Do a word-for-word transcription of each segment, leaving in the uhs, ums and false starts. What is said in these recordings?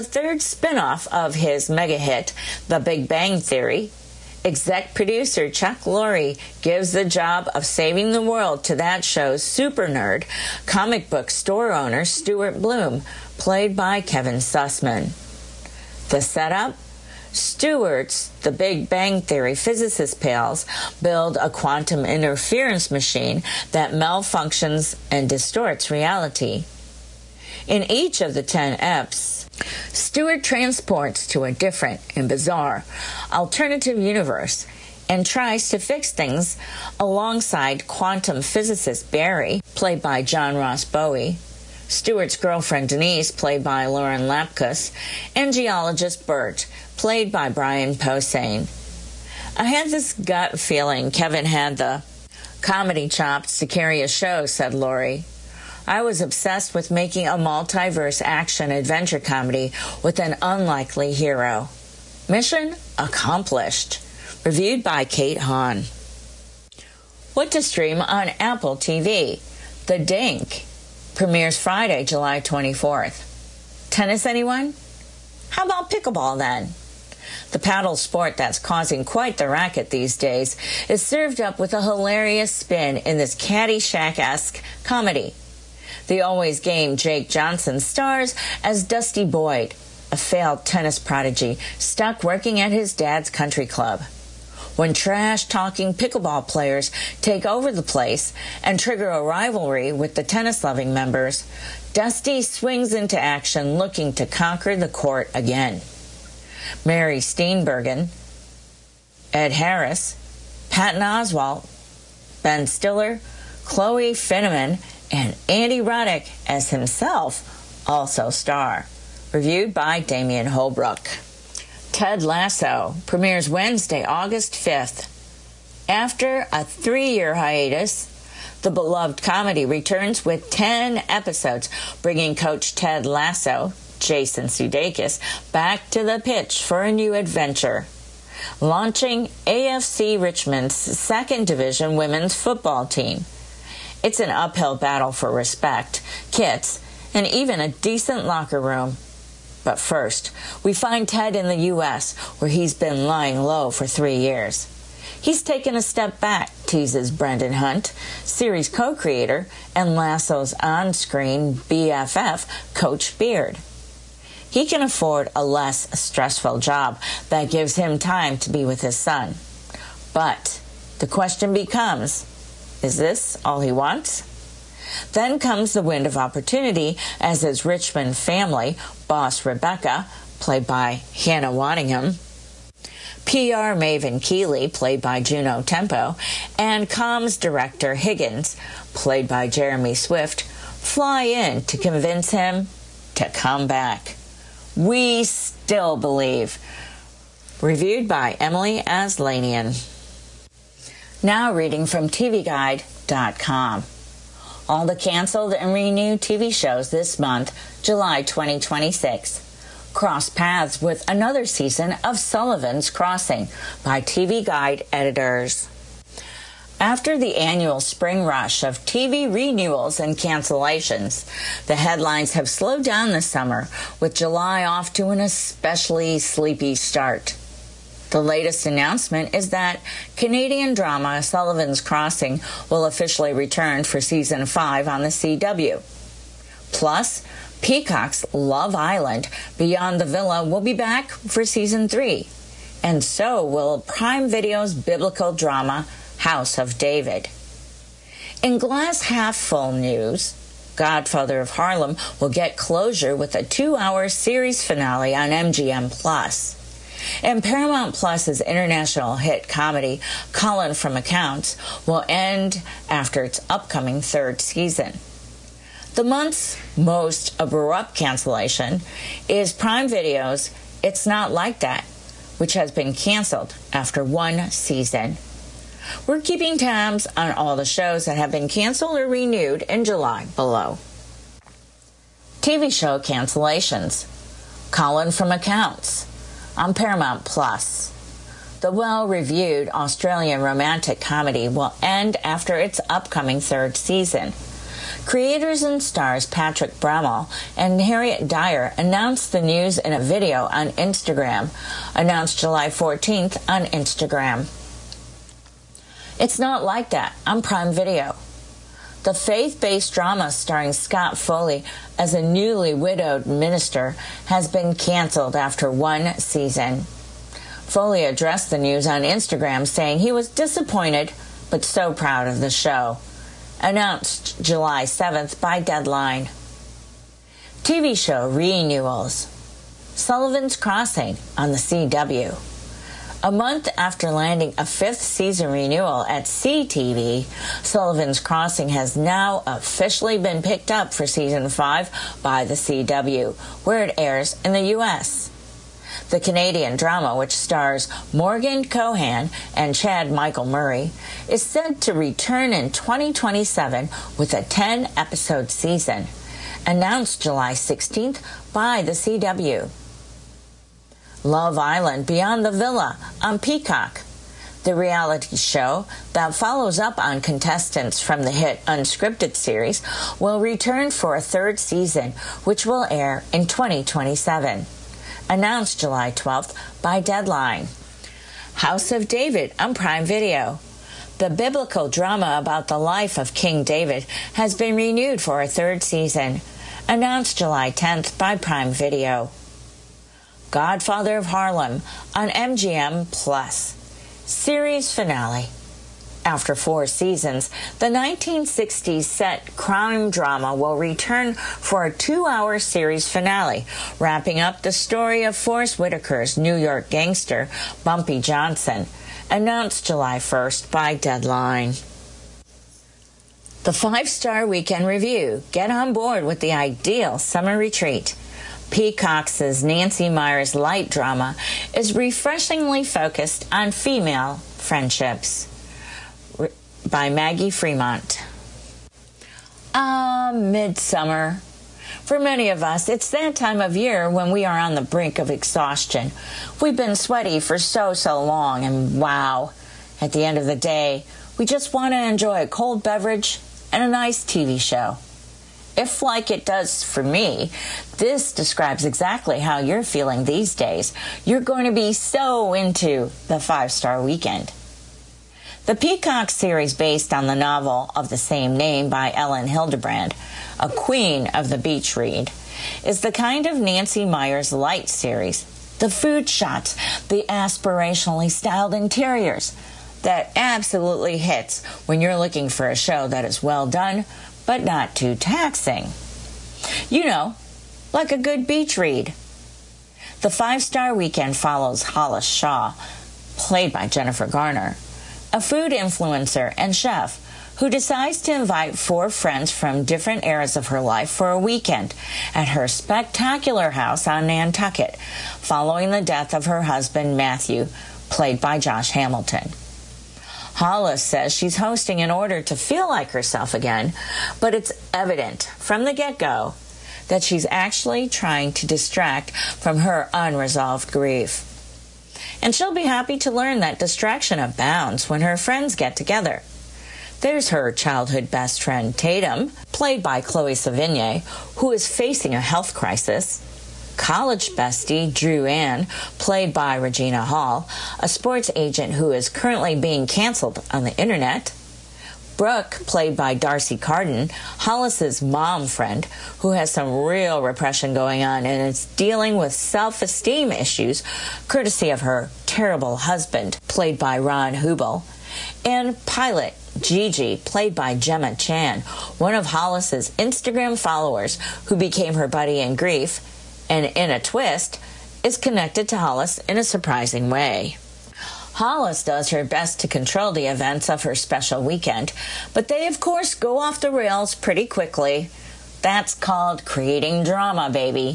The third spin-off of his mega hit, The Big Bang Theory. Exec producer Chuck Lorre gives the job of saving the world to that show's super nerd, comic book store owner Stuart Bloom, played by Kevin Sussman. The setup? Stuart's The Big Bang Theory physicist pals build a quantum interference machine that malfunctions and distorts reality. In each of the ten eps, Stuart transports to a different and bizarre alternative universe and tries to fix things alongside quantum physicist Barry, played by John Ross Bowie, Stuart's girlfriend Denise, played by Lauren Lapkus, and geologist Bert, played by Brian Posehn. I had this gut feeling Kevin had the comedy chops to carry a show, said Lorre. I was obsessed with making a multiverse action-adventure comedy with an unlikely hero. Mission accomplished. Reviewed by Kate Hahn. What to stream on Apple T V? The Dink premieres Friday, July twenty-fourth. Tennis, anyone? How about pickleball, then? The paddle sport that's causing quite the racket these days is served up with a hilarious spin in this Caddyshack-esque comedy. The always game Jake Johnson stars as Dusty Boyd, a failed tennis prodigy stuck working at his dad's country club. When trash-talking pickleball players take over the place and trigger a rivalry with the tennis-loving members, Dusty swings into action looking to conquer the court again. Mary Steenburgen, Ed Harris, Patton Oswalt, Ben Stiller, Chloe Finneman, and Andy Roddick as himself also star. Reviewed by Damian Holbrook. Ted Lasso premieres Wednesday, August fifth. After a three-year hiatus, the beloved comedy returns with ten episodes, bringing Coach Ted Lasso, Jason Sudeikis, back to the pitch for a new adventure. Launching A F C Richmond's second Division women's football team. It's an uphill battle for respect, kits, and even a decent locker room. But first, we find Ted in the U S, where he's been lying low for three years. He's taken a step back, teases Brendan Hunt, series co-creator and Lasso's on-screen B F F, Coach Beard. He can afford a less stressful job that gives him time to be with his son. But the question becomes, is this all he wants? Then comes the wind of opportunity as his Richmond family, boss Rebecca, played by Hannah Waddingham, P R maven Keeley, played by Juno Tempo, and comms director Higgins, played by Jeremy Swift, fly in to convince him to come back. We still believe. Reviewed by Emily Aslanian. Now reading from T V Guide dot com. All the canceled and renewed T V shows this month, July twenty twenty-six. Cross paths with another season of Sullivan's Crossing by T V Guide editors. After the annual spring rush of T V renewals and cancellations, the headlines have slowed down this summer, with July off to an especially sleepy start. The latest announcement is that Canadian drama Sullivan's Crossing will officially return for season five on the C W. Plus, Peacock's Love Island Beyond the Villa will be back for season three. And so will Prime Video's biblical drama House of David. In glass half full news, Godfather of Harlem will get closure with a two-hour series finale on M G M Plus. And Paramount Plus's international hit comedy, Colin from Accounts, will end after its upcoming third season. The month's most abrupt cancellation is Prime Video's It's Not Like That, which has been canceled after one season. We're keeping tabs on all the shows that have been canceled or renewed in July below. T V show cancellations. Colin from Accounts on Paramount Plus. The well-reviewed Australian romantic comedy will end after its upcoming third season. Creators and stars Patrick Brammall and Harriet Dyer announced the news in a video on Instagram, announced July fourteenth on Instagram. It's Not Like That on Prime Video. The faith-based drama starring Scott Foley as a newly widowed minister has been canceled after one season. Foley addressed the news on Instagram, saying he was disappointed but so proud of the show. Announced July seventh by Deadline. T V show renewals. Sullivan's Crossing on the C W. A month after landing a fifth season renewal at C T V, Sullivan's Crossing has now officially been picked up for season five by the C W, where it airs in the U S The Canadian drama, which stars Morgan Cohan and Chad Michael Murray, is said to return in twenty twenty-seven with a ten-episode season, announced July sixteenth by the C W. Love Island Beyond the Villa on Peacock. The reality show that follows up on contestants from the hit Unscripted series will return for a third season, which will air in twenty twenty-seven. Announced July twelfth by Deadline. House of David on Prime Video. The biblical drama about the life of King David has been renewed for a third season. Announced July tenth by Prime Video. Godfather of Harlem on M G M Plus. Series finale. After four seasons, the nineteen sixties set crime drama will return for a two-hour series finale, wrapping up the story of Forest Whitaker's New York gangster, Bumpy Johnson, announced July first by Deadline. The five-star Weekend Review. Get on board with the ideal summer retreat. Peacock's Nancy Meyers light drama is refreshingly focused on female friendships. By Maggie Fremont. Ah, midsummer. For many of us, it's that time of year when we are on the brink of exhaustion. We've been sweaty for so, so long, and wow, at the end of the day, we just want to enjoy a cold beverage and a nice T V show. If, like it does for me, this describes exactly how you're feeling these days, you're going to be so into the five-star Weekend. The Peacock series, based on the novel of the same name by Ellen Hildebrand, a queen of the beach read, is the kind of Nancy Meyers light series. The food shots, the aspirationally styled interiors, that absolutely hits when you're looking for a show that is well done, but not too taxing. You know, like a good beach read. The five-star Weekend follows Hollis Shaw, played by Jennifer Garner, a food influencer and chef who decides to invite four friends from different eras of her life for a weekend at her spectacular house on Nantucket, following the death of her husband, Matthew, played by Josh Hamilton. Hollis says she's hosting in order to feel like herself again, but it's evident from the get-go that she's actually trying to distract from her unresolved grief. And she'll be happy to learn that distraction abounds when her friends get together. There's her childhood best friend, Tatum, played by Chloe Sevigny, who is facing a health crisis. College bestie, Drew Ann, played by Regina Hall, a sports agent who is currently being canceled on the internet. Brooke, played by Darcy Carden, Hollis's mom friend, who has some real repression going on and is dealing with self-esteem issues, courtesy of her terrible husband, played by Ron Hubel. And Pilot, Gigi, played by Gemma Chan, one of Hollis's Instagram followers who became her buddy in grief, and in a twist, is connected to Hollis in a surprising way. Hollis does her best to control the events of her special weekend, but they, of course, go off the rails pretty quickly. That's called creating drama, baby.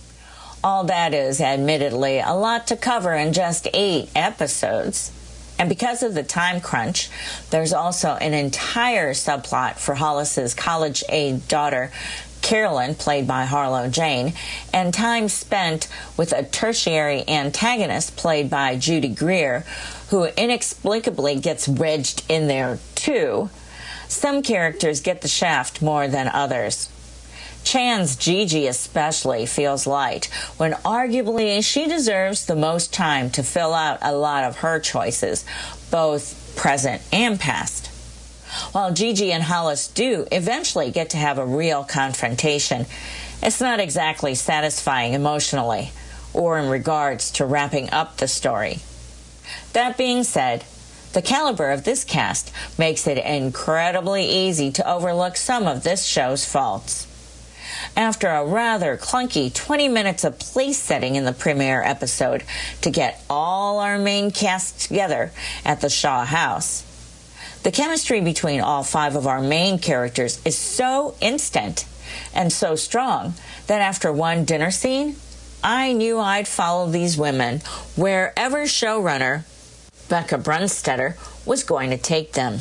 All that is, admittedly, a lot to cover in just eight episodes. And because of the time crunch, there's also an entire subplot for Hollis's college-age daughter, Carolyn, played by Harlow Jane, and time spent with a tertiary antagonist played by Judy Greer, who inexplicably gets wedged in there too. Some characters get the shaft more than others. Chan's Gigi especially feels light, when arguably she deserves the most time to fill out a lot of her choices, both present and past. While Gigi and Hollis do eventually get to have a real confrontation, it's not exactly satisfying emotionally, or in regards to wrapping up the story. That being said, the caliber of this cast makes it incredibly easy to overlook some of this show's faults. After a rather clunky twenty minutes of place setting in the premiere episode to get all our main cast together at the Shaw house, the chemistry between all five of our main characters is so instant and so strong that after one dinner scene, I knew I'd follow these women wherever showrunner Becca Brunstetter was going to take them.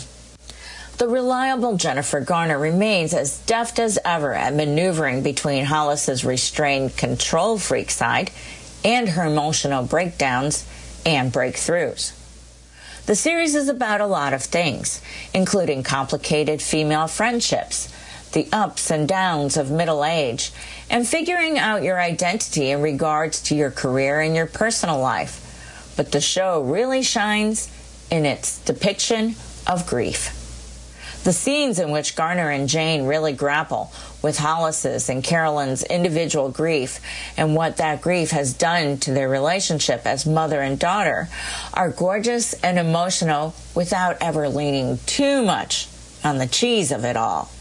The reliable Jennifer Garner remains as deft as ever at maneuvering between Hollis's restrained control freak side and her emotional breakdowns and breakthroughs. The series is about a lot of things, including complicated female friendships, the ups and downs of middle age, and figuring out your identity in regards to your career and your personal life. But the show really shines in its depiction of grief. The scenes in which Garner and Jane really grapple with Hollis's and Carolyn's individual grief and what that grief has done to their relationship as mother and daughter are gorgeous and emotional without ever leaning too much on the cheese of it all.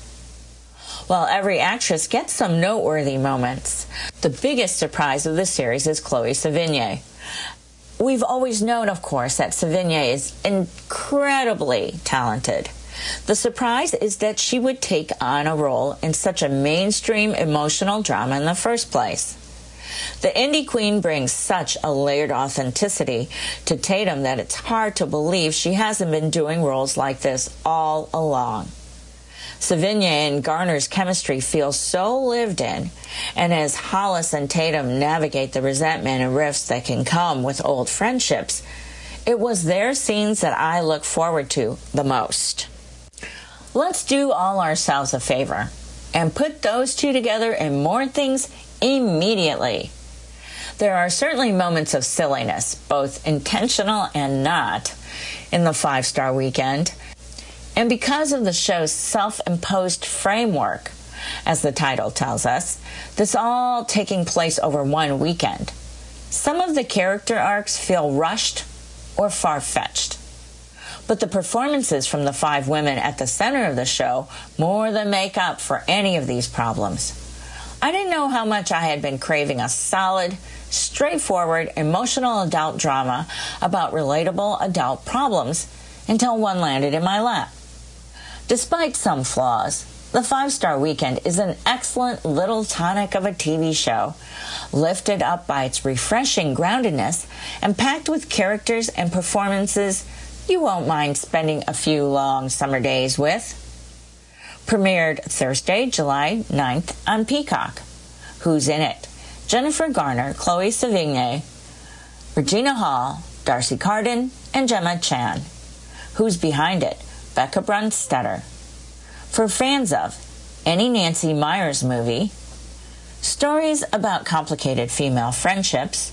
While every actress gets some noteworthy moments, the biggest surprise of the series is Chloe Sevigny. We've always known, of course, that Sevigny is incredibly talented. The surprise is that she would take on a role in such a mainstream emotional drama in the first place. The indie queen brings such a layered authenticity to Tatum that it's hard to believe she hasn't been doing roles like this all along. Sevigny and Garner's chemistry feels so lived in, and as Hollis and Tatum navigate the resentment and rifts that can come with old friendships, it was their scenes that I look forward to the most. Let's do all ourselves a favor and put those two together in more things immediately. There are certainly moments of silliness, both intentional and not, in the five-star weekend. And because of the show's self-imposed framework, as the title tells us, this all taking place over one weekend, some of the character arcs feel rushed or far-fetched. But the performances from the five women at the center of the show more than make up for any of these problems. I didn't know how much I had been craving a solid, straightforward, emotional adult drama about relatable adult problems until one landed in my lap. Despite some flaws, the Five-Star Weekend is an excellent little tonic of a T V show, lifted up by its refreshing groundedness and packed with characters and performances you won't mind spending a few long summer days with. Premiered Thursday, July ninth on Peacock. Who's in it? Jennifer Garner, Chloe Sevigny, Regina Hall, Darcy Carden, and Gemma Chan. Who's behind it? Becca Brunstetter. For fans of any Nancy Meyers movie, stories about complicated female friendships,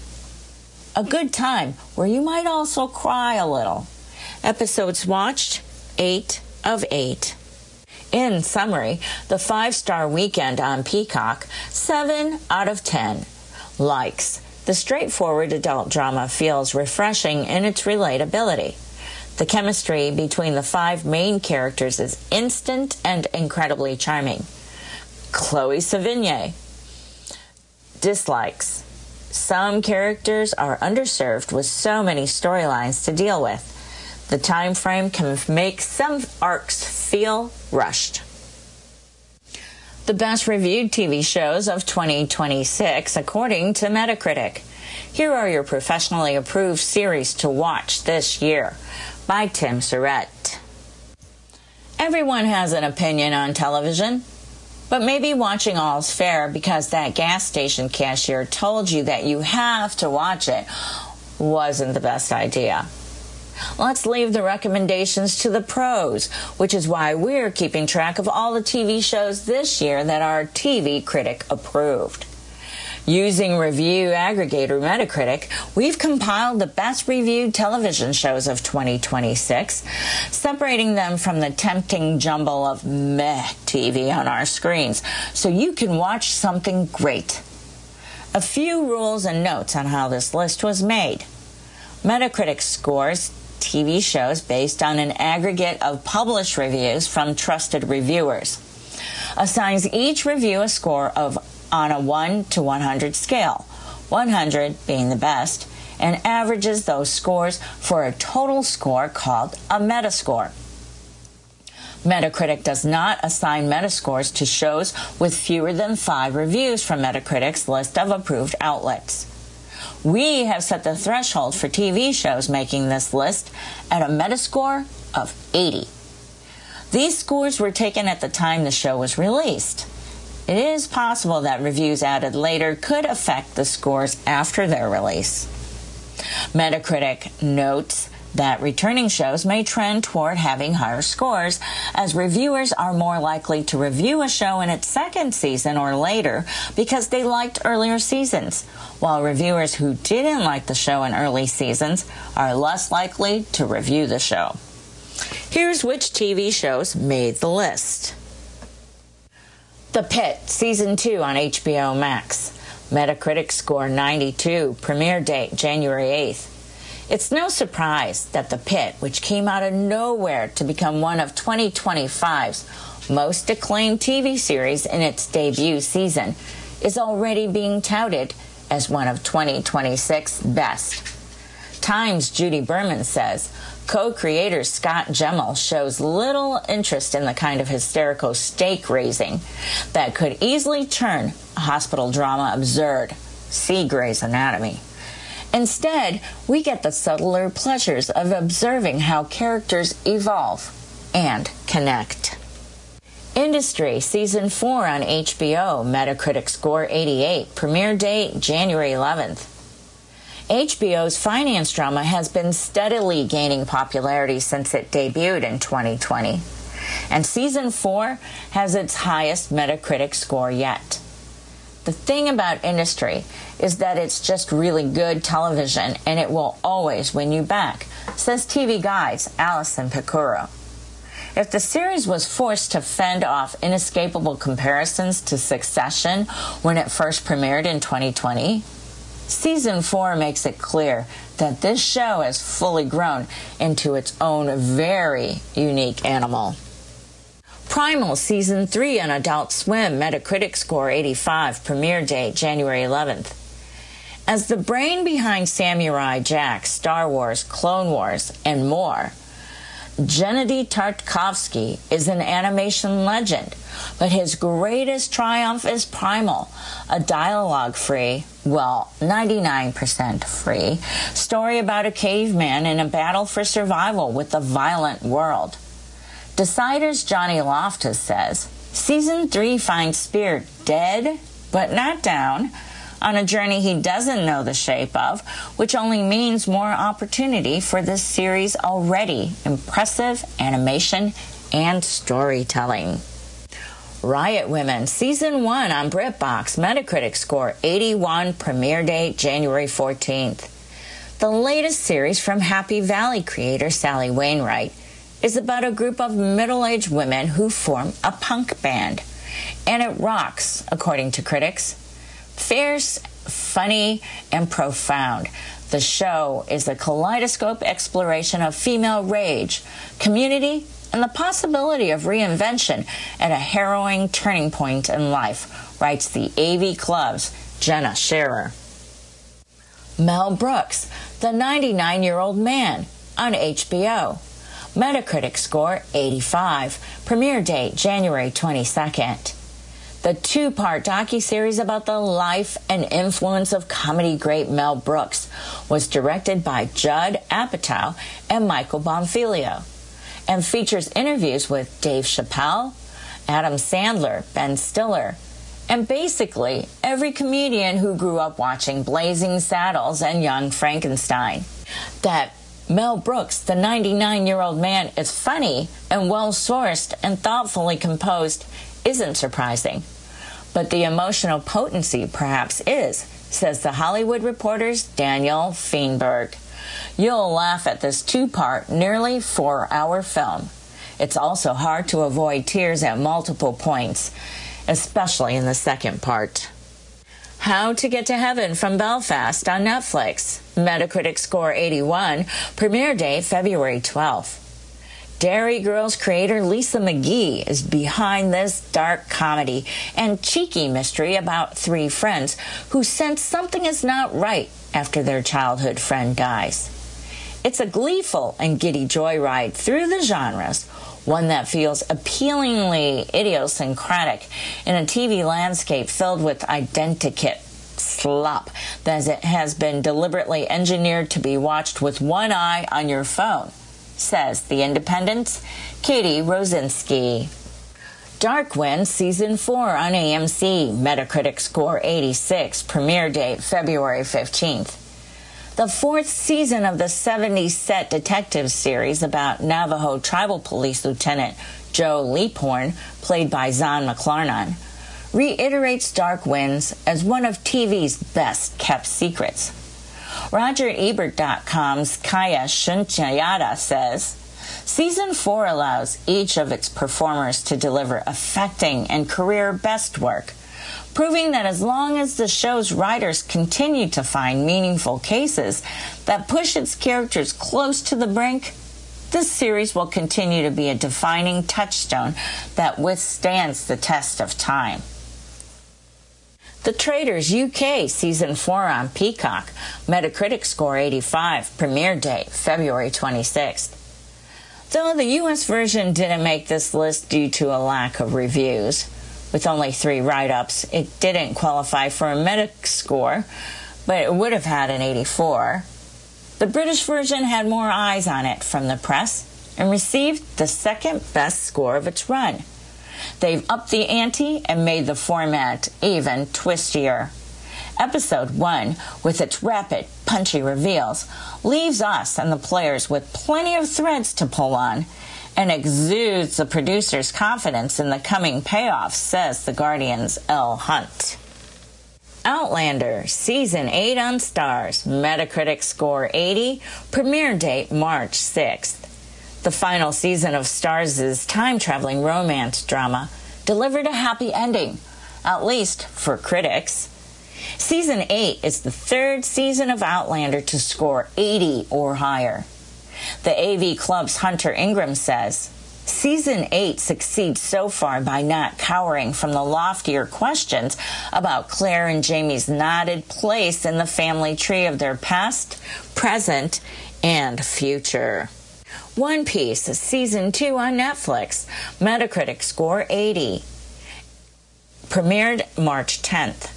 a good time where you might also cry a little. Episodes watched, eight of eight. In summary, the Five-Star Weekend on Peacock, seven out of ten. Likes. The straightforward adult drama feels refreshing in its relatability. The chemistry between the five main characters is instant and incredibly charming. Chloe Sevigny. Dislikes. Some characters are underserved with so many storylines to deal with. The time frame can make some arcs feel rushed. The best reviewed T V shows of twenty twenty-six according to Metacritic. Here are your professionally approved series to watch this year by Tim Surratt. Everyone has an opinion on television, but maybe watching All's Fair because that gas station cashier told you that you have to watch it wasn't the best idea. Let's leave the recommendations to the pros, which is why we're keeping track of all the T V shows this year that are T V Critic approved. Using review aggregator Metacritic, we've compiled the best reviewed television shows of twenty twenty-six, separating them from the tempting jumble of meh T V on our screens, so you can watch something great. A few rules and notes on how this list was made. Metacritic scores T V shows based on an aggregate of published reviews from trusted reviewers. Assigns each review a score of on a one to one hundred scale, one hundred being the best, and averages those scores for a total score called a metascore. Metacritic does not assign metascores to shows with fewer than five reviews from Metacritic's list of approved outlets. We have set the threshold for T V shows making this list at a metascore of eighty. These scores were taken at the time the show was released. It is possible that reviews added later could affect the scores after their release. Metacritic notes that returning shows may trend toward having higher scores, as reviewers are more likely to review a show in its second season or later because they liked earlier seasons, while reviewers who didn't like the show in early seasons are less likely to review the show. Here's which T V shows made the list. The Pitt, Season two on H B O Max. Metacritic score ninety-two, premiere date January eighth. It's no surprise that The Pitt, which came out of nowhere to become one of twenty twenty-five's most acclaimed T V series in its debut season, is already being touted as one of twenty twenty-six's best. Times' Judy Berman says, co-creator Scott Gemmell shows little interest in the kind of hysterical stake-raising that could easily turn a hospital drama absurd. See Grey's Anatomy. Instead, we get the subtler pleasures of observing how characters evolve and connect. Industry, Season four on H B O, Metacritic score eighty-eight, premiere date January eleventh. H B O's finance drama has been steadily gaining popularity since it debuted in twenty twenty, and Season four has its highest Metacritic score yet. The thing about Industry is that it's just really good television, and it will always win you back, says T V Guide's Alison Picuro. If the series was forced to fend off inescapable comparisons to Succession when it first premiered in twenty twenty, Season four makes it clear that this show has fully grown into its own very unique animal. Primal, Season three on Adult Swim, Metacritic score eighty-five, premiere date January eleventh. As the brain behind Samurai Jack, Star Wars, Clone Wars, and more, Gennady Tartakovsky is an animation legend, but his greatest triumph is Primal, a dialogue-free, well, ninety-nine percent free, story about a caveman in a battle for survival with a violent world. Decider's Johnny Loftus says, Season three finds Spear dead, but not down, on a journey he doesn't know the shape of, which only means more opportunity for this series' already impressive animation and storytelling. Riot Women, Season one on BritBox, Metacritic score eighty-one, premiere date January fourteenth. The latest series from Happy Valley creator Sally Wainwright is about a group of middle-aged women who form a punk band. And it rocks, according to critics. Fierce, funny, and profound, the show is a kaleidoscope exploration of female rage, community, and the possibility of reinvention at a harrowing turning point in life, writes the A V Club's Jenna Scherer. Mel Brooks, The ninety-nine-Year-Old Man, on H B O. Metacritic score eighty-five, premiere date January twenty-second. The two-part docuseries about the life and influence of comedy great Mel Brooks was directed by Judd Apatow and Michael Bonfiglio, and features interviews with Dave Chappelle, Adam Sandler, Ben Stiller, and basically every comedian who grew up watching Blazing Saddles and Young Frankenstein. That Mel Brooks, the ninety-nine-year-old man, is funny and well-sourced and thoughtfully composed isn't surprising. But the emotional potency perhaps is, says The Hollywood Reporter's Daniel Feinberg. You'll laugh at this two-part, nearly four-hour film. It's also hard to avoid tears at multiple points, especially in the second part. How to Get to Heaven from Belfast on Netflix. Metacritic score eighty-one. Premiere date February twelfth. Derry Girls creator Lisa McGee is behind this dark comedy and cheeky mystery about three friends who sense something is not right after their childhood friend dies. It's a gleeful and giddy joyride through the genres, one that feels appealingly idiosyncratic in a T V landscape filled with identikit slop that it has been deliberately engineered to be watched with one eye on your phone, says The Independent's Katie Rosinski. Dark Winds Season four on A M C. Metacritic score eighty-six. Premiere date February fifteenth. The fourth season of the seventies set detective series about Navajo tribal police lieutenant Joe Leaphorn, played by Zahn McClarnon, reiterates Dark Winds as one of T V's best-kept secrets. Roger Ebert dot com's Kaya Shunchayada says, Season four allows each of its performers to deliver affecting and career best work, proving that as long as the show's writers continue to find meaningful cases that push its characters close to the brink, this series will continue to be a defining touchstone that withstands the test of time. The Traitors U K Season four on Peacock. Metacritic score eighty-five. Premiere date February twenty-sixth. Though the U S version didn't make this list due to a lack of reviews, with only three write-ups, it didn't qualify for a Metacritic score, but it would have had an eighty-four. The British version had more eyes on it from the press and received the second best score of its run. They've upped the ante and made the format even twistier. Episode one, with its rapid, punchy reveals, leaves us and the players with plenty of threads to pull on and exudes the producer's confidence in the coming payoff, says The Guardian's Elle Hunt. Outlander Season eight on Starz. Metacritic score eighty. Premiere date March sixth. The final season of Starz' time-traveling romance drama delivered a happy ending, at least for critics. Season eight is the third season of Outlander to score eighty or higher. The A V Club's Hunter Ingram says, Season eight succeeds so far by not cowering from the loftier questions about Claire and Jamie's knotted place in the family tree of their past, present, and future. One Piece Season two on Netflix. Metacritic score eighty. Premiered March tenth.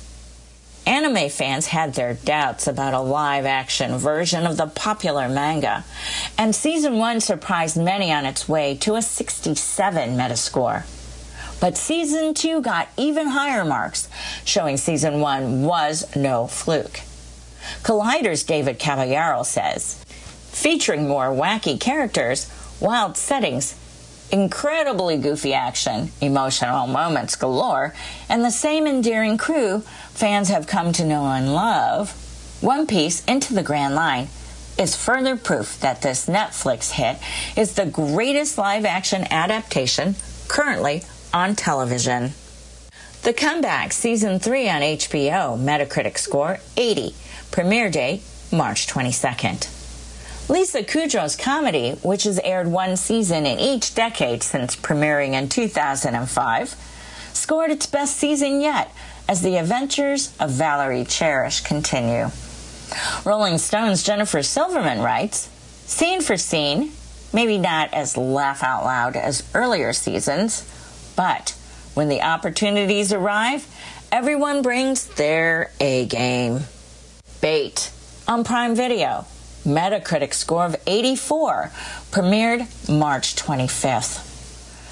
Anime fans had their doubts about a live-action version of the popular manga, and Season one surprised many on its way to a sixty-seven Metascore. But Season two got even higher marks, showing Season one was no fluke. Collider's David Caballero says, featuring more wacky characters, wild settings, incredibly goofy action, emotional moments galore, and the same endearing crew fans have come to know and love, One Piece Into the Grand Line is further proof that this Netflix hit is the greatest live-action adaptation currently on television. The Comeback Season three on H B O. Metacritic score eighty. Premiere date March twenty-second. Lisa Kudrow's comedy, which has aired one season in each decade since premiering in two thousand five, scored its best season yet as the adventures of Valerie Cherish continue. Rolling Stone's Jennifer Silverman writes, scene for scene, maybe not as laugh-out-loud as earlier seasons, but when the opportunities arrive, everyone brings their A-game. Bait on Prime Video. Metacritic score of eighty-four, premiered March twenty-fifth.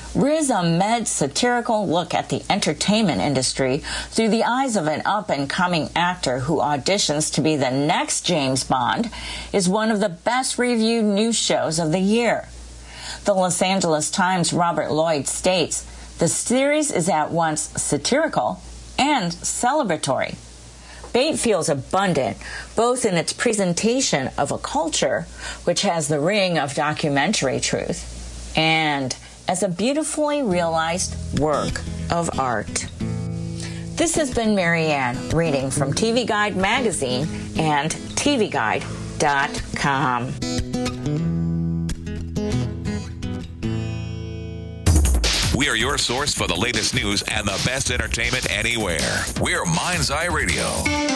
Riz Ahmed's satirical look at the entertainment industry through the eyes of an up-and-coming actor who auditions to be the next James Bond is one of the best-reviewed news shows of the year. The Los Angeles Times' Robert Lloyd states, "The series is at once satirical and celebratory." Bait feels abundant, both in its presentation of a culture which has the ring of documentary truth, and as a beautifully realized work of art. This has been Marianne reading from T V Guide magazine and T V guide dot com. We are your source for the latest news and the best entertainment anywhere. We're Mind's Eye Radio.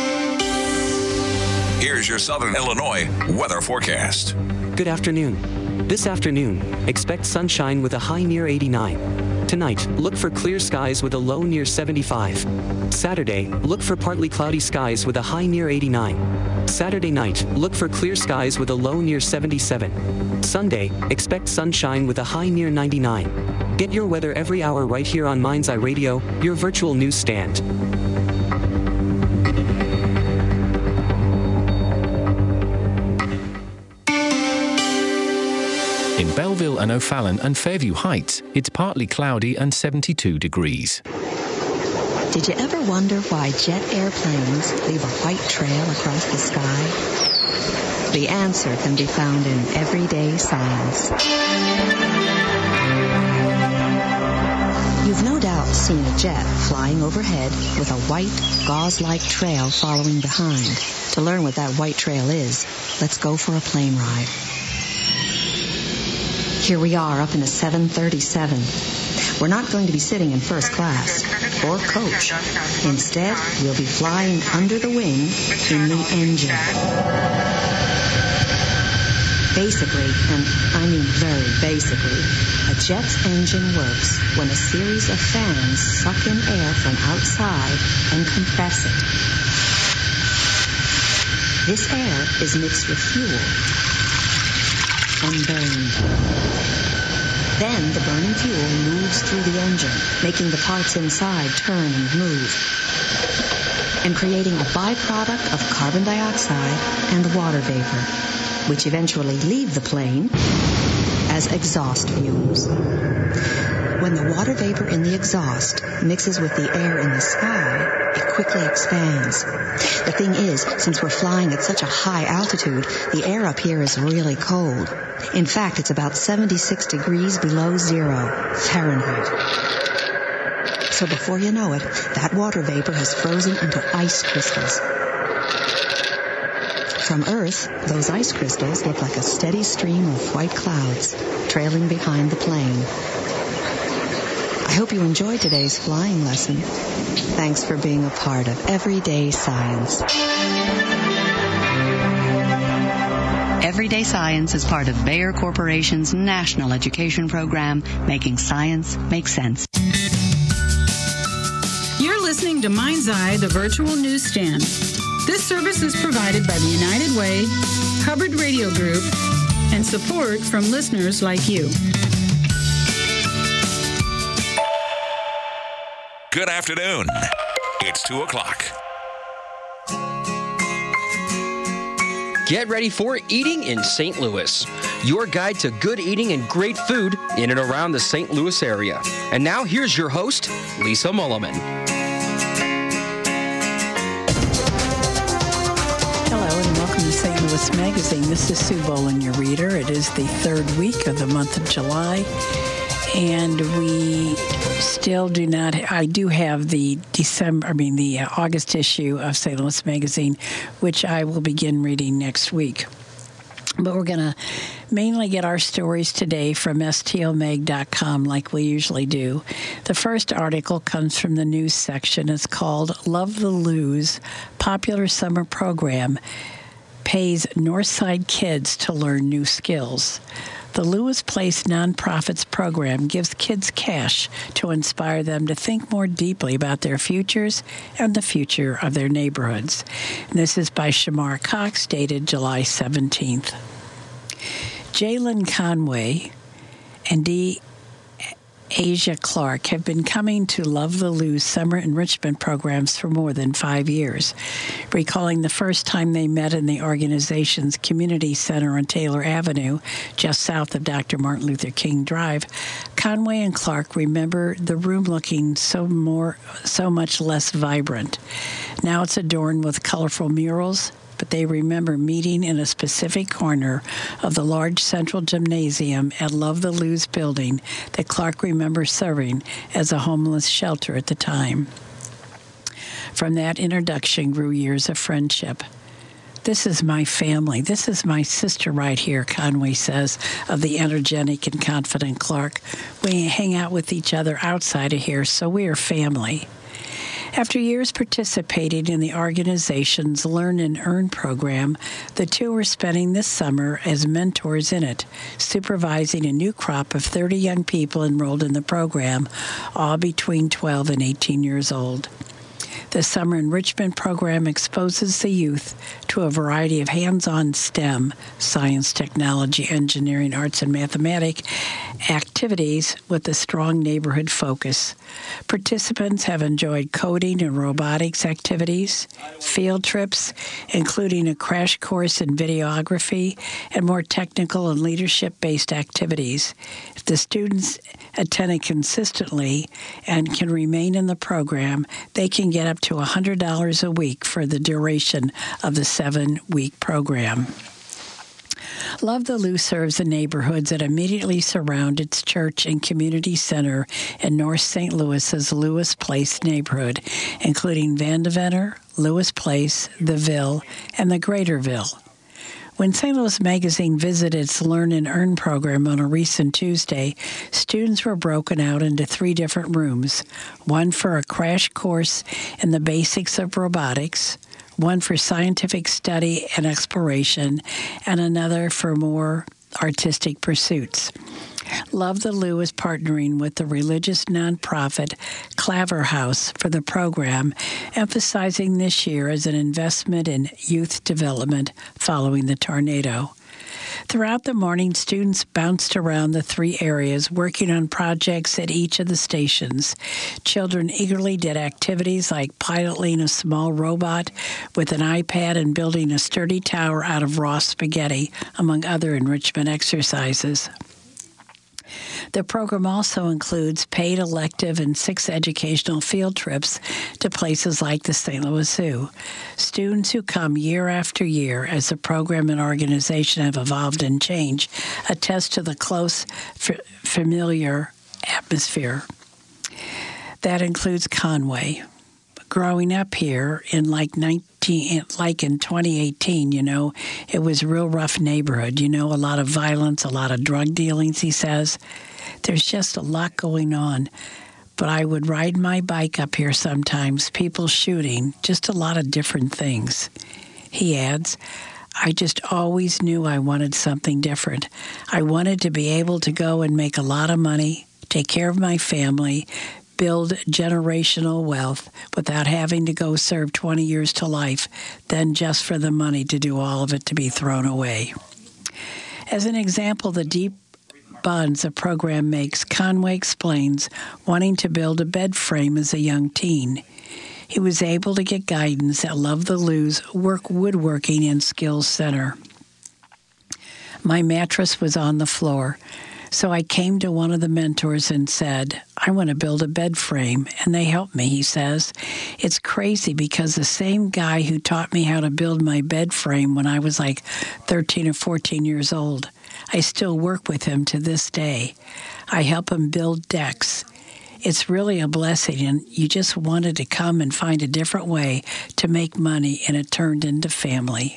Here's your Southern Illinois weather forecast. Good afternoon. This afternoon, expect sunshine with a high near eighty-nine. Tonight, look for clear skies with a low near seventy-five. Saturday, look for partly cloudy skies with a high near eighty-nine. Saturday night, look for clear skies with a low near seventy-seven. Sunday, expect sunshine with a high near ninety-nine. Get your weather every hour right here on Mind's Eye Radio, your virtual newsstand. In Belleville and O'Fallon and Fairview Heights, it's partly cloudy and seventy-two degrees. Did you ever wonder why jet airplanes leave a white trail across the sky? The answer can be found in Everyday Science. You've no doubt seen a jet flying overhead with a white, gauze-like trail following behind. To learn what that white trail is, let's go for a plane ride. Here we are up in a seven thirty-seven. We're not going to be sitting in first class or coach. Instead, we'll be flying under the wing in the engine. Basically, and I mean very basically, a jet's engine works when a series of fans suck in air from outside and compress it. This air is mixed with fuel and burned. Then the burning fuel moves through the engine, making the parts inside turn and move, and creating a byproduct of carbon dioxide and water vapor, which eventually leave the plane as exhaust fumes. When the water vapor in the exhaust mixes with the air in the sky, it quickly expands. The thing is, since we're flying at such a high altitude, the air up here is really cold. In fact, it's about seventy-six degrees below zero Fahrenheit. So before you know it, that water vapor has frozen into ice crystals. From Earth, those ice crystals look like a steady stream of white clouds trailing behind the plane. I hope you enjoyed today's flying lesson. Thanks for being a part of Everyday Science. Everyday Science is part of Bayer Corporation's national education program, Making Science Make Sense. You're listening to Mind's Eye, the virtual newsstand. This service is provided by the United Way, Hubbard Radio Group, and support from listeners like you. Good afternoon. It's two o'clock. Get ready for Eating in Saint Louis, your guide to good eating and great food in and around the Saint Louis area. And now here's your host, Lisa Mulliman. Hello and welcome to Saint Louis Magazine. This is Sue Boland, your reader. It is the third week of the month of July. And we still do not, I do have the December, I mean the uh, August issue of Saint Louis Magazine, which I will begin reading next week. But we're going to mainly get our stories today from S T L mag dot com like we usually do. The first article comes from the news section. It's called Love the Lose, Popular Summer Program Pays Northside Kids to Learn New Skills. The Lewis Place Nonprofits program gives kids cash to inspire them to think more deeply about their futures and the future of their neighborhoods. And this is by Shamar Cox, dated July seventeenth. Jalen Conway and D. Asia Clark have been coming to Love the Lou's summer enrichment programs for more than five years. Recalling the first time they met in the organization's community center on Taylor Avenue, just south of Doctor Martin Luther King Drive, Conway and Clark remember the room looking so more, so much less vibrant. Now it's adorned with colorful murals, but they remember meeting in a specific corner of the large central gymnasium at Love the Lou's building that Clark remembers serving as a homeless shelter at the time. From that introduction grew years of friendship. This is my family. This is my sister right here, Conway says of the energetic and confident Clark. We hang out with each other outside of here, so we are family. After years participating in the organization's Learn and Earn program, the two are spending this summer as mentors in it, supervising a new crop of thirty young people enrolled in the program, all between twelve and eighteen years old. The summer enrichment program exposes the youth to a variety of hands-on STEM, science, technology, engineering, arts, and mathematics activities with a strong neighborhood focus. Participants have enjoyed coding and robotics activities, field trips, including a crash course in videography, and more technical and leadership-based activities. If the students attend consistently and can remain in the program, they can get up to one hundred dollars a week for the duration of the seven-week program. Love the Lou serves the neighborhoods that immediately surround its church and community center in North Saint Louis's Lewis Place neighborhood, including Vandeventer, Lewis Place, the Ville, and the Greater Ville. When Saint Louis Magazine visited its Learn and Earn program on a recent Tuesday, students were broken out into three different rooms, one for a crash course in the basics of robotics, one for scientific study and exploration, and another for more artistic pursuits. Love the Lou is partnering with the religious nonprofit Claver House for the program, emphasizing this year as an investment in youth development following the tornado. Throughout the morning, students bounced around the three areas, working on projects at each of the stations. Children eagerly did activities like piloting a small robot with an iPad and building a sturdy tower out of raw spaghetti, among other enrichment exercises. The program also includes paid elective and six educational field trips to places like the Saint Louis Zoo. Students who come year after year as the program and organization have evolved and changed attest to the close, f- familiar atmosphere. That includes Conway. Growing up here in like nineteen, like in twenty eighteen, you know, it was a real rough neighborhood. You know, a lot of violence, a lot of drug dealings, he says. There's just a lot going on. But I would ride my bike up here sometimes, people shooting, just a lot of different things. He adds, I just always knew I wanted something different. I wanted to be able to go and make a lot of money, take care of my family, build generational wealth without having to go serve twenty years to life, then just for the money to do all of it to be thrown away. As an example, the deep bonds the program makes, Conway explains wanting to build a bed frame as a young teen. He was able to get guidance at Love the Lou's Work Woodworking and Skills Center. My mattress was on the floor. So I came to one of the mentors and said, I want to build a bed frame, and they helped me, he says. It's crazy because the same guy who taught me how to build my bed frame when I was like thirteen or fourteen years old, I still work with him to this day. I help him build decks. It's really a blessing, and you just wanted to come and find a different way to make money, and it turned into family.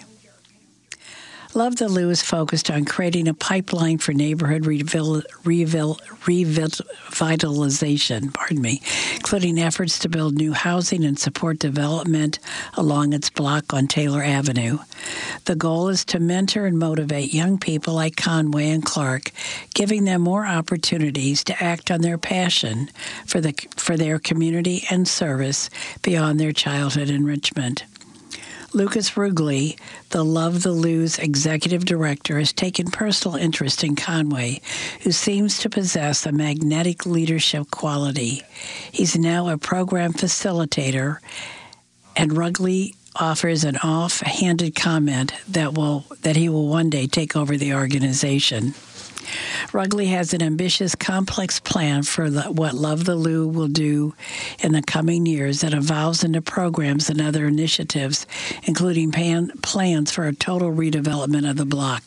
Love the Lou is focused on creating a pipeline for neighborhood revil, revil, revitalization, pardon me, including efforts to build new housing and support development along its block on Taylor Avenue. The goal is to mentor and motivate young people like Conway and Clark, giving them more opportunities to act on their passion for the for their community and service beyond their childhood enrichment. Lucas Rugley, the Love the Lou's executive director, has taken personal interest in Conway, who seems to possess a magnetic leadership quality. He's now a program facilitator, and Rugley offers an off-handed comment that will that he will one day take over the organization. Rugley has an ambitious, complex plan for the, what Love the Lou will do in the coming years that evolves into programs and other initiatives, including pan, plans for a total redevelopment of the block.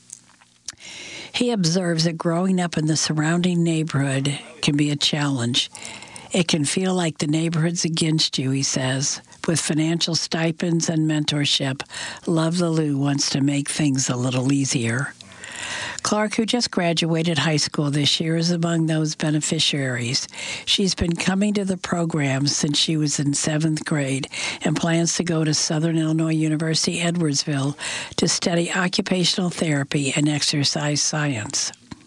He observes that growing up in the surrounding neighborhood can be a challenge. It can feel like the neighborhood's against you, he says. With financial stipends and mentorship, Love the Lou wants to make things a little easier. Clark, who just graduated high school this year, is among those beneficiaries. She's been coming to the program since she was in seventh grade and plans to go to Southern Illinois University, Edwardsville, to study occupational therapy and exercise science.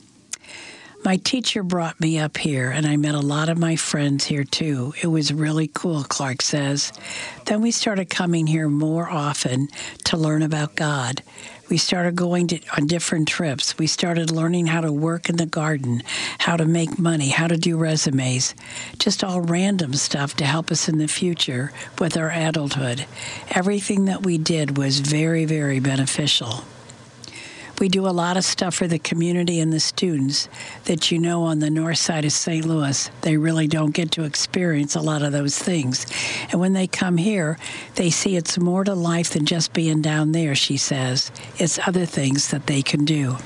My teacher brought me up here, and I met a lot of my friends here, too. It was really cool, Clark says. Then we started coming here more often to learn about God. We started going to, on different trips. We started learning how to work in the garden, how to make money, how to do resumes, just all random stuff to help us in the future with our adulthood. Everything that we did was very, very beneficial. We do a lot of stuff for the community and the students that you know on the north side of Saint Louis. They really don't get to experience a lot of those things. And when they come here, they see it's more to life than just being down there, she says. It's other things that they can do.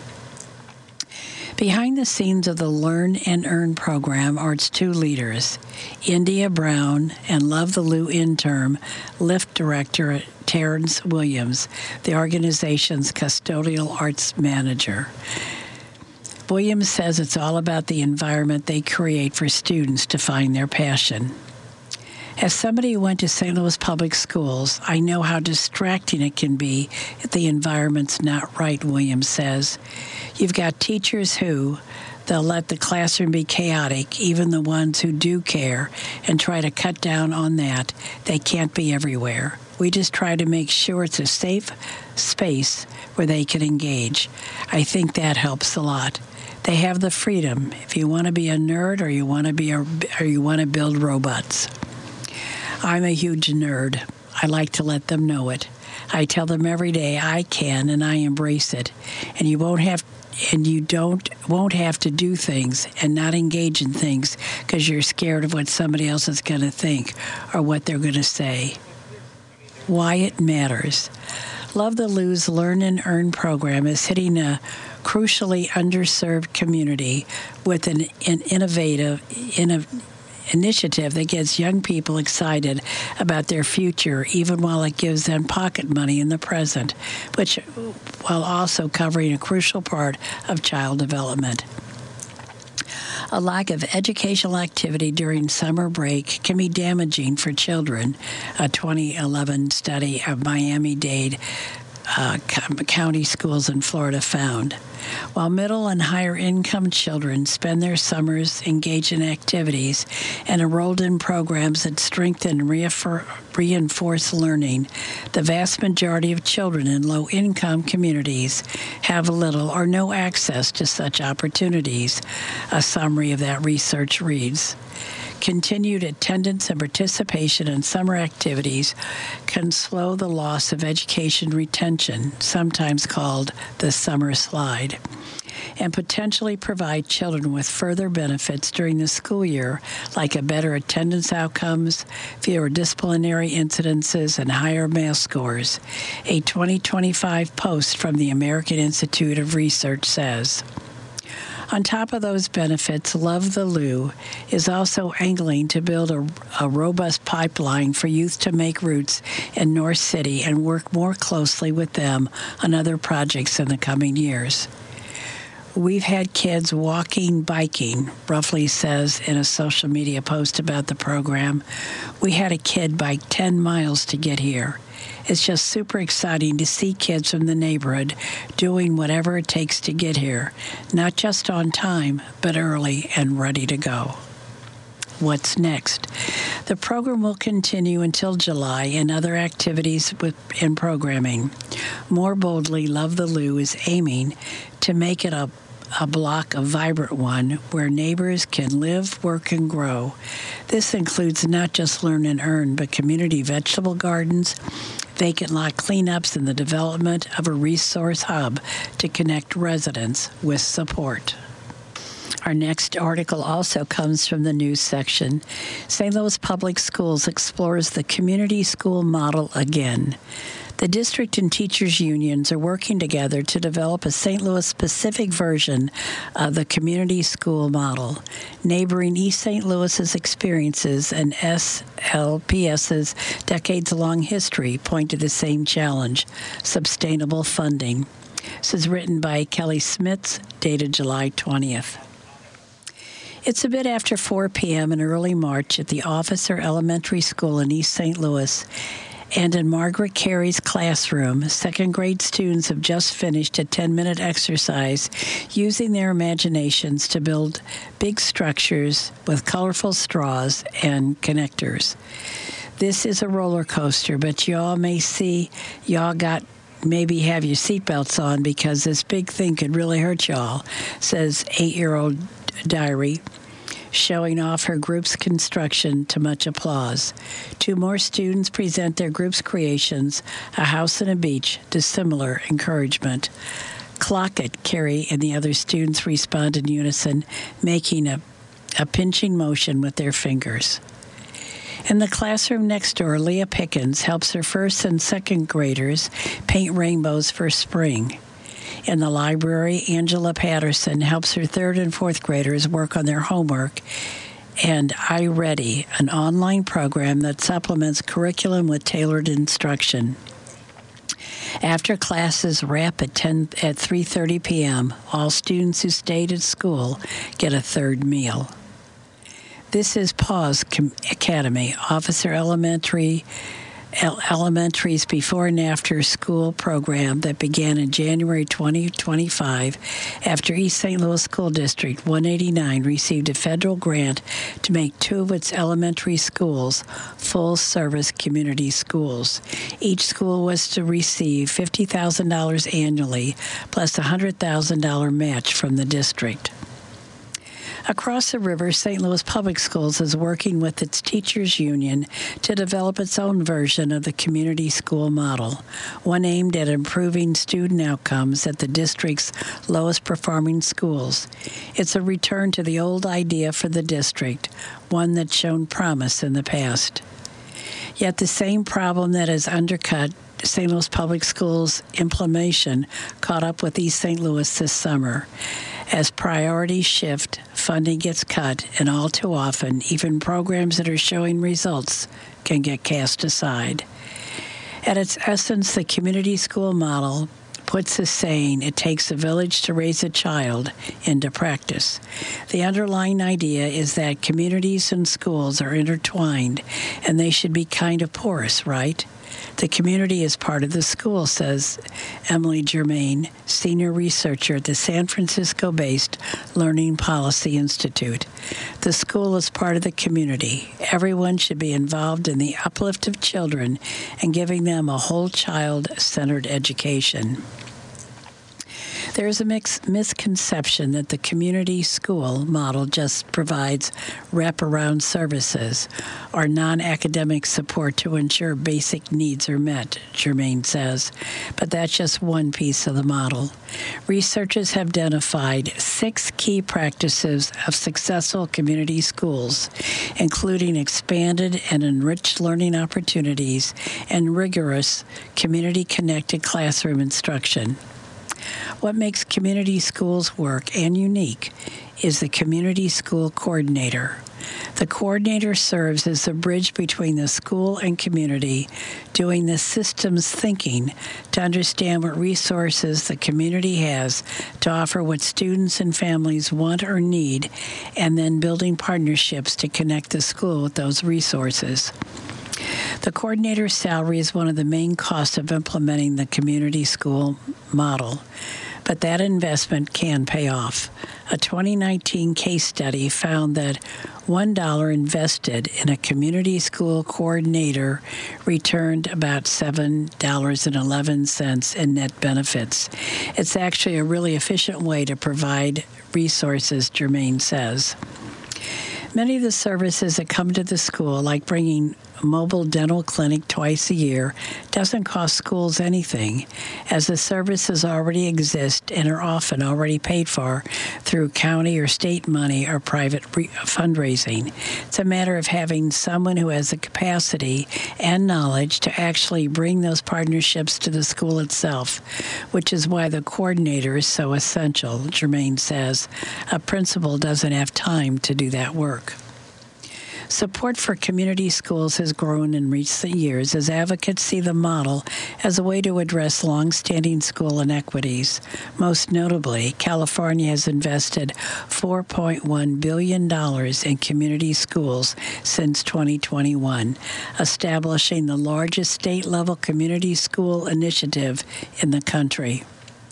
Behind the scenes of the Learn and Earn program are its two leaders, India Brown and Love the Lou intern, LIFT director Terrence Williams, the organization's custodial arts manager. Williams says it's all about the environment they create for students to find their passion. As somebody who went to Saint Louis Public Schools, I know how distracting it can be if the environment's not right, Williams says. You've got teachers who, they'll let the classroom be chaotic, even the ones who do care, and try to cut down on that. They can't be everywhere. We just try to make sure it's a safe space where they can engage. I think that helps a lot. They have the freedom if you want to be a nerd or you want to be a, or you want to build robots. I'm a huge nerd. I like to let them know it. I tell them every day I can, and I embrace it. And you won't have, and you don't won't have to do things and not engage in things because you're scared of what somebody else is going to think or what they're going to say. Why it matters. Love the Lou's Learn and Earn program is hitting a crucially underserved community with an, an innovative, innovative initiative that gets young people excited about their future, even while it gives them pocket money in the present, which while also covering a crucial part of child development. A lack of educational activity during summer break can be damaging for children, a twenty eleven study of Miami-Dade uh, county schools in Florida found. While middle and higher income children spend their summers engaged in activities and enrolled in programs that strengthen and reaffir- reinforce learning, the vast majority of children in low-income communities have little or no access to such opportunities, a summary of that research reads. Continued attendance and participation in summer activities can slow the loss of education retention, sometimes called the summer slide, and potentially provide children with further benefits during the school year, like a better attendance outcomes, fewer disciplinary incidences, and higher math scores, a twenty twenty-five post from the American Institute of Research says. On top of those benefits, Love the Lou is also angling to build a, a robust pipeline for youth to make roots in North City and work more closely with them on other projects in the coming years. We've had kids walking, biking, Roughly says in a social media post about the program. We had a kid bike ten miles to get here. It's just super exciting to see kids from the neighborhood doing whatever it takes to get here, not just on time, but early and ready to go. What's Next. The program will continue until July and other activities with, in programming. More Boldly, Love the Lou is aiming to make it a a block, a vibrant one, where neighbors can live, work, and grow. This includes not just learn and earn, but community vegetable gardens, vacant lot cleanups, and the development of a resource hub to connect residents with support. Our next article also comes from the news section. Saint Louis Public Schools explores the community school model again. The district and teachers unions are working together to develop a Saint Louis-specific version of the community school model. Neighboring East Saint Louis's experiences and S L P S's decades-long history point to the same challenge: sustainable funding. This is written by Kelly Smits, dated July twentieth. It's a bit after four p.m. in early March at the Officer Elementary School in East Saint Louis. And in Margaret Carey's classroom, second grade students have just finished a ten-minute exercise using their imaginations to build big structures with colorful straws and connectors. This is a roller coaster, but y'all may see, y'all got maybe have your seatbelts on because this big thing could really hurt y'all, says eight-year-old Diary, showing off her group's construction to much applause. Two more students present their group's creations, a house and a beach, to similar encouragement. Clock it, Carrie and the other students respond in unison, making a, a pinching motion with their fingers. In the classroom next door, Leah Pickens helps her first and second graders paint rainbows for spring. In the library, Angela Patterson helps her third and fourth graders work on their homework, and iReady, an online program that supplements curriculum with tailored instruction. After classes wrap at ten at three thirty p.m., all students who stayed at school get a third meal. This is Paws Academy, Officer Elementary Elementary's before and after school program that began in January twenty twenty-five after East Saint Louis School District one eighty-nine received a federal grant to make two of its elementary schools full-service community schools. Each school was to receive fifty thousand dollars annually plus a one hundred thousand dollars match from the district. Across the river, Saint Louis Public Schools is working with its teachers union to develop its own version of the community school model, one aimed at improving student outcomes at the district's lowest performing schools. It's a return to the old idea for the district, one that's shown promise in the past. Yet the same problem that has undercut Saint Louis Public Schools' implementation caught up with East Saint Louis this summer. As priorities shift, funding gets cut, and all too often, even programs that are showing results can get cast aside. At its essence, the community school model puts the saying, "It takes a village to raise a child," into practice. The underlying idea is that communities and schools are intertwined, and they should be kind of porous, right? The community is part of the school, says Emily Germain, senior researcher at the San Francisco-based Learning Policy Institute. The school is part of the community. Everyone should be involved in the uplift of children and giving them a whole child-centered education. There is a mix, misconception that the community school model just provides wraparound services or non-academic support to ensure basic needs are met, Germain says. But that's just one piece of the model. Researchers have identified six key practices of successful community schools, including expanded and enriched learning opportunities and rigorous community-connected classroom instruction. What makes community schools work and unique is the community school coordinator. The coordinator serves as the bridge between the school and community, doing the systems thinking to understand what resources the community has to offer what students and families want or need, and then building partnerships to connect the school with those resources. The coordinator's salary is one of the main costs of implementing the community school model. but that investment can pay off. A twenty nineteen case study found that one dollar invested in a community school coordinator returned about seven dollars and eleven cents in net benefits. It's actually a really efficient way to provide resources, Germain says. Many of the services that come to the school, like bringing a mobile dental clinic twice a year, doesn't cost schools anything, as the services already exist and are often already paid for through county or state money or private re- fundraising. It's a matter of having someone who has the capacity and knowledge to actually bring those partnerships to the school itself, which is why the coordinator is so essential, Germain says. A principal doesn't have time to do that work. Support for community schools has grown in recent years as advocates see the model as a way to address longstanding school inequities. Most notably, California has invested four point one billion dollars in community schools since twenty twenty-one, establishing the largest state-level community school initiative in the country.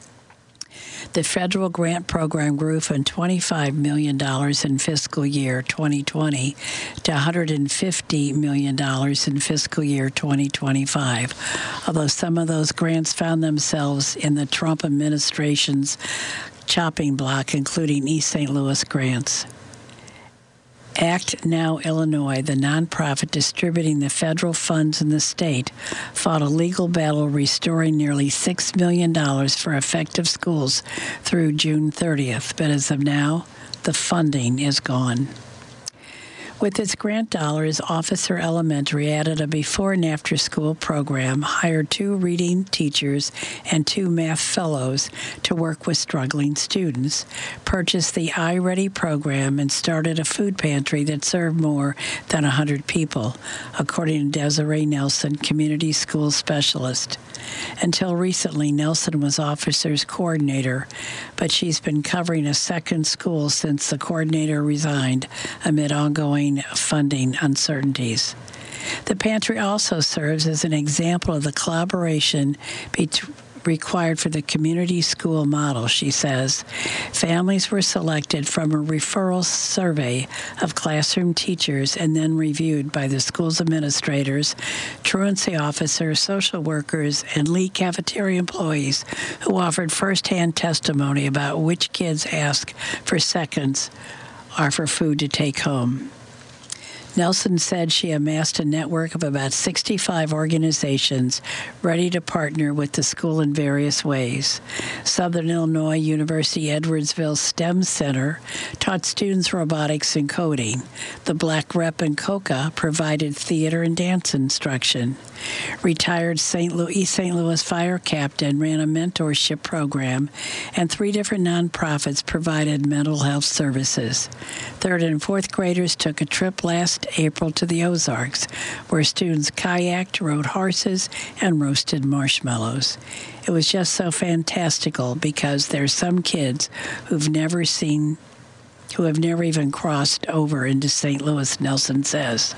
The federal grant program grew from twenty-five million dollars in fiscal year twenty twenty to one hundred fifty million dollars in fiscal year twenty twenty-five, although some of those grants found themselves in the Trump administration's chopping block, including East Saint Louis grants. Act Now Illinois, the nonprofit distributing the federal funds in the state, fought a legal battle restoring nearly six million dollars for effective schools through June thirtieth, but as of now, the funding is gone. With its grant dollars, Officer Elementary added a before and after school program, hired two reading teachers and two math fellows to work with struggling students, purchased the iReady program, and started a food pantry that served more than one hundred people, according to Desiree Nelson, community school specialist. Until recently, Nelson was officers coordinator, but she's been covering a second school since the coordinator resigned amid ongoing funding uncertainties. The pantry also serves as an example of the collaboration between required for the community school model, she says. Families were selected from a referral survey of classroom teachers and then reviewed by the school's administrators, truancy officers, social workers, and Lee cafeteria employees who offered firsthand testimony about which kids ask for seconds or for food to take home. Nelson said she amassed a network of about sixty-five organizations ready to partner with the school in various ways. Southern Illinois University Edwardsville STEM Center taught students robotics and coding. The Black Rep in Coca provided theater and dance instruction. Retired Saint Louis, East Saint Louis fire captain ran a mentorship program, and three different nonprofits provided mental health services. Third and fourth graders took a trip last April to the Ozarks, where students kayaked, rode horses, and roasted marshmallows. It was just so fantastical because there's some kids who've never seen, who have never even crossed over into Saint Louis, Nelson says.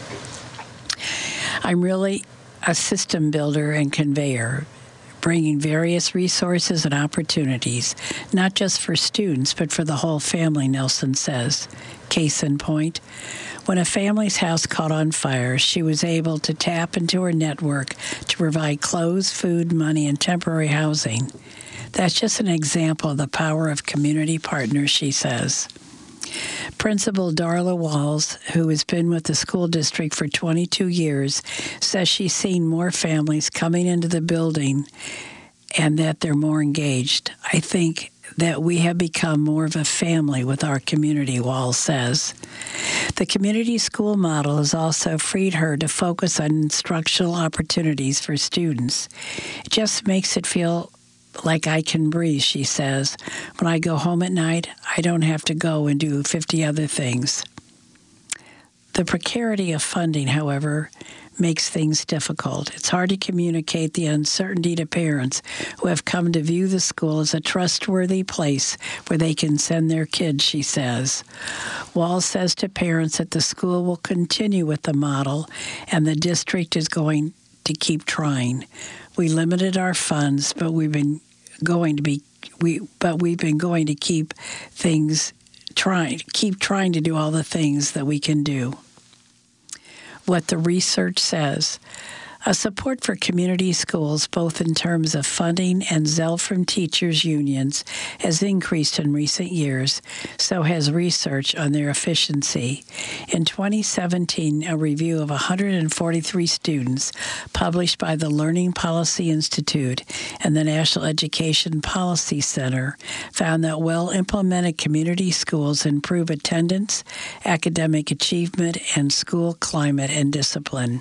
I'm really a system builder and conveyor, bringing various resources and opportunities, not just for students, but for the whole family, Nelson says. Case in point, when a family's house caught on fire, she was able to tap into her network to provide clothes, food, money, and temporary housing. That's just an example of the power of community partners, she says. Principal Darla Walls, who has been with the school district for twenty-two years, says she's seen more families coming into the building and that they're more engaged. I think that we have become more of a family with our community, Walls says. The community school model has also freed her to focus on instructional opportunities for students. It just makes it feel like I can breathe, she says. When I go home at night, I don't have to go and do fifty other things. The precarity of funding, however, makes things difficult. It's hard to communicate the uncertainty to parents who have come to view the school as a trustworthy place where they can send their kids, she says. Walls says to parents that the school will continue with the model and the district is going to keep trying. We limited our funds, but we've been going to be we but we've been going to keep things trying keep trying to do all the things that we can do. What the research says. A support for community schools, both in terms of funding and zeal from teachers' unions, has increased in recent years, so has research on their efficiency. In twenty seventeen, a review of one hundred forty-three students published by the Learning Policy Institute and the National Education Policy Center found that well-implemented community schools improve attendance, academic achievement, and school climate and discipline.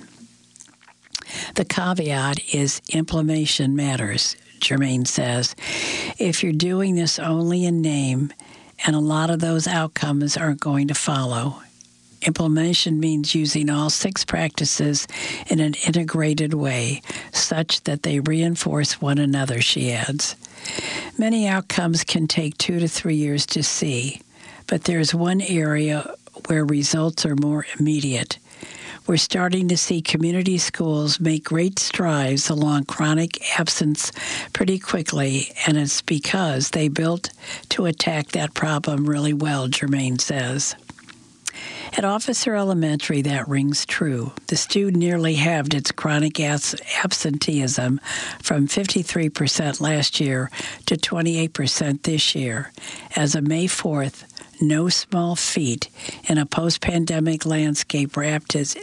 The caveat is implementation matters, Germain says. If you're doing this only in name, and a lot of those outcomes aren't going to follow. Implementation means using all six practices in an integrated way, such that they reinforce one another, she adds. Many outcomes can take two to three years to see, but there's one area where results are more immediate. We're starting to see community schools make great strides along chronic absence pretty quickly, and it's because they built to attack that problem really well, Germain says. At Officer Elementary, that rings true. The student nearly halved its chronic absenteeism from fifty-three percent last year to twenty-eight percent this year. As of May fourth, no small feat in a post-pandemic landscape where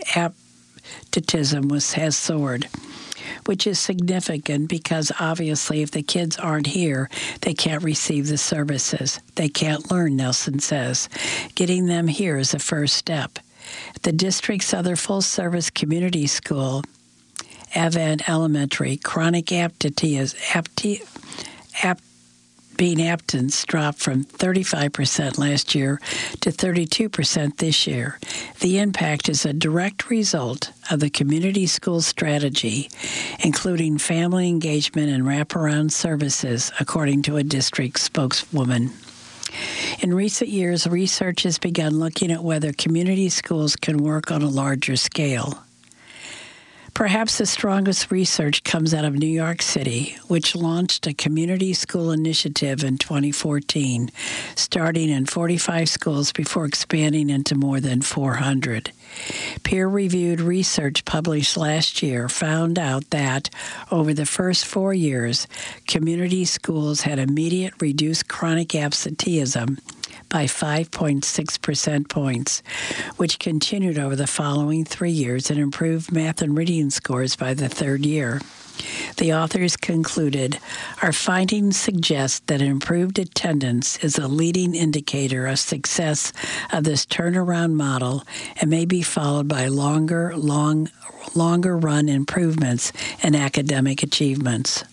absenteeism was, has soared, which is significant because obviously if the kids aren't here, they can't receive the services. They can't learn, Nelson says. Getting them here is the first step. At the district's other full-service community school, Avant Elementary, chronic absenteeism, apti, ap, being absence dropped from thirty-five percent last year to thirty-two percent this year. The impact is a direct result of the community school strategy, including family engagement and wraparound services, according to a district spokeswoman. In recent years, research has begun looking at whether community schools can work on a larger scale. Perhaps the strongest research comes out of New York City, which launched a community school initiative in twenty fourteen, starting in forty-five schools before expanding into more than four hundred. Peer-reviewed research published last year found out that, over the first four years, community schools had immediate reduced chronic absenteeism by five point six percent points, which continued over the following three years and improved math and reading scores by the third year. The authors concluded, our findings suggest that improved attendance is a leading indicator of success of this turnaround model and may be followed by longer, long, longer run improvements in academic achievements.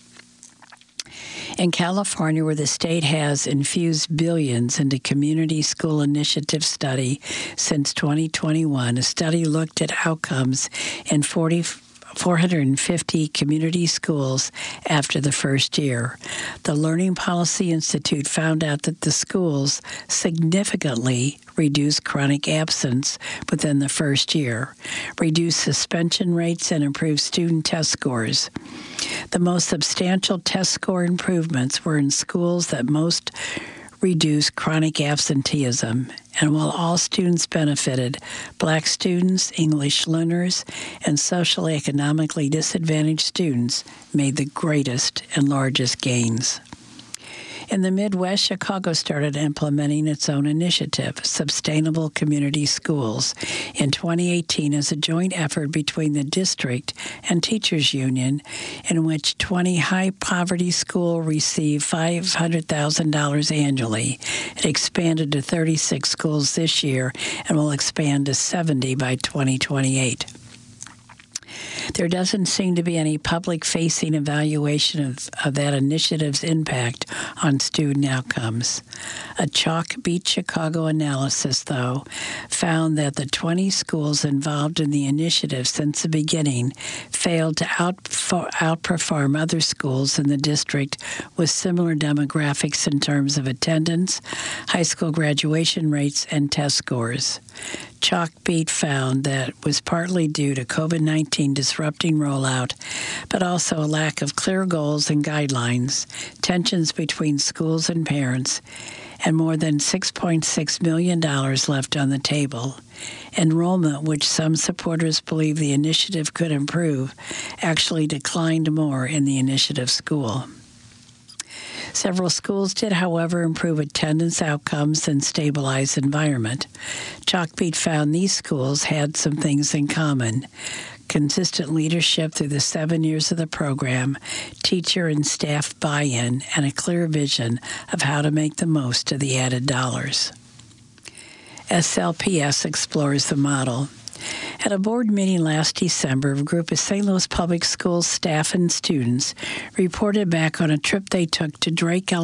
In California, where the state has infused billions into community school initiative study since twenty twenty-one, a study looked at outcomes in four hundred fifty community schools after the first year. The Learning Policy Institute found out that the schools significantly reduced chronic absence within the first year, reduced suspension rates, and improved student test scores. The most substantial test score improvements were in schools that most reduced chronic absenteeism, and while all students benefited, Black students, English learners, and socially economically disadvantaged students made the greatest and largest gains. In the Midwest, Chicago started implementing its own initiative, Sustainable Community Schools, in twenty eighteen as a joint effort between the district and teachers union, in which twenty high-poverty schools receive five hundred thousand dollars annually. It expanded to thirty-six schools this year and will expand to seventy by twenty twenty-eight. There doesn't seem to be any public-facing evaluation of, of that initiative's impact on student outcomes. A Chalk Beat Chicago analysis, though, found that the twenty schools involved in the initiative since the beginning failed to out, outperform other schools in the district with similar demographics in terms of attendance, high school graduation rates, and test scores. Chalkbeat found that it was partly due to COVID nineteen disrupting rollout, but also a lack of clear goals and guidelines, tensions between schools and parents, and more than six point six million dollars left on the table. Enrollment, which some supporters believe the initiative could improve, actually declined more in the initiative school. Several schools did, however, improve attendance outcomes and stabilize environment. Chalkbeat found these schools had some things in common: consistent leadership through the seven years of the program, teacher and staff buy-in, and a clear vision of how to make the most of the added dollars. S L P S explores the model. At a board meeting last December, a group of Saint Louis Public Schools staff and students reported back on a trip they took to Drake,